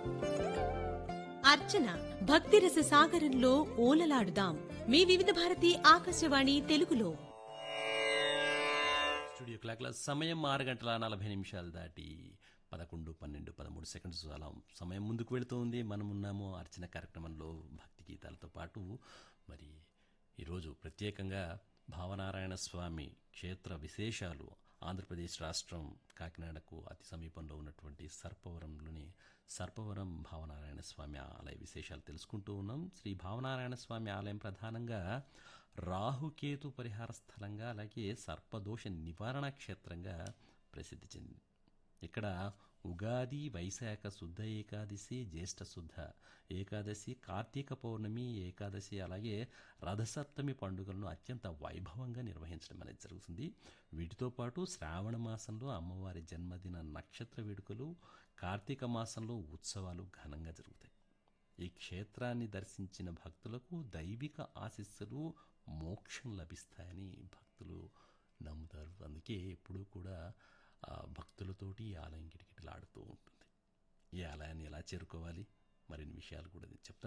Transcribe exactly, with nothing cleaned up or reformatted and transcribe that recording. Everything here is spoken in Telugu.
అర్చన భక్తిరస సాగరంలో ఓలలాడుదాం మీ వివిధ భారతి ఆకాశవాణి తెలుగులో. స్టూడియో క్లాక్ల సమయం ఆరు గంటల నలభై నిమిషాలు దాటి పదకొండు పన్నెండు పదమూడు సెకండ్స్ అలా సమయం ముందుకు వెళుతూ ఉంది. మనం ఉన్నాము అర్చన కార్యక్రమంలో భక్తి గీతాలతో పాటు. మరి ఈరోజు ప్రత్యేకంగా భావనారాయణ స్వామి క్షేత్ర విశేషాలు, ఆంధ్రప్రదేశ్ రాష్ట్రం కాకినాడకు అతి సమీపంలో ఉన్నటువంటి సర్పవరంలోని సర్పవరం భావనారాయణ స్వామి ఆలయ విశేషాలు తెలుసుకుంటూ ఉన్నాం. శ్రీ భావనారాయణ స్వామి ఆలయం ప్రధానంగా రాహుకేతు పరిహార స్థలంగా, అలాగే సర్పదోష నివారణ క్షేత్రంగా ప్రసిద్ధి చెందింది. ఇక్కడ ఉగాది, వైశాఖ శుద్ధ ఏకాదశి, జ్యేష్ఠ శుద్ధ ఏకాదశి, కార్తీక పౌర్ణమి ఏకాదశి, అలాగే రథసప్తమి పండుగలను అత్యంత వైభవంగా నిర్వహించడం అనేది జరుగుతుంది. వీటితో పాటు శ్రావణ మాసంలో అమ్మవారి జన్మదిన నక్షత్ర వేడుకలు, కార్తీక మాసంలో ఉత్సవాలు ఘనంగా జరుగుతాయి. ఈ క్షేత్రాన్ని దర్శించిన భక్తులకు దైవిక ఆశీస్సులు, మోక్షం లభిస్తాయని భక్తులు నమ్ముతారు. అందుకే ఎప్పుడూ కూడా భక్తులతోటి ఈ ఆలయం కిటకిటలాడుతూ ఉంటుంది. ఈ ఆలయాన్ని ఎలా చేరుకోవాలి, మరిన్ని విషయాలు కూడా చెప్తాను.